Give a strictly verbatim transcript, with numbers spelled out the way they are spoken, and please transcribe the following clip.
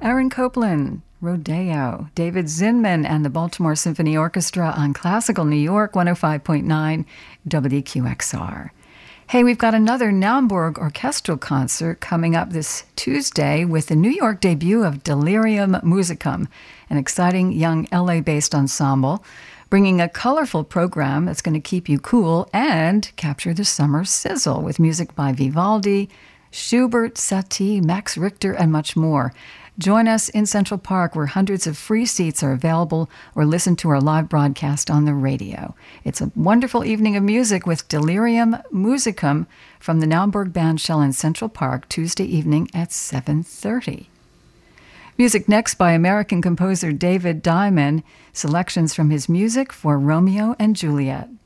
Aaron Copland, Rodeo, David Zinman and the Baltimore Symphony Orchestra on Classical New York one oh five point nine W Q X R. Hey, we've got another Naumburg orchestral concert coming up this Tuesday with the New York debut of Delirium Musicum, an exciting young L A-based ensemble, bringing a colorful program that's going to keep you cool and capture the summer sizzle with music by Vivaldi, Schubert, Satie, Max Richter, and much more. Join us in Central Park where hundreds of free seats are available, or listen to our live broadcast on the radio. It's a wonderful evening of music with Delirium Musicum from the Naumburg Bandshell in Central Park Tuesday evening at seven thirty. Music next by American composer David Diamond, selections from his music for Romeo and Juliet.